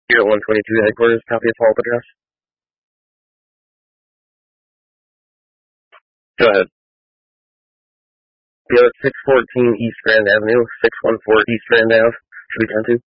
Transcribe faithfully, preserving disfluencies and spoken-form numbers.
Here at one twenty-two headquarters, copy of follow-up address. Go ahead. Be at six fourteen East Grand Avenue, six one four East Grand Ave. Should we turn to?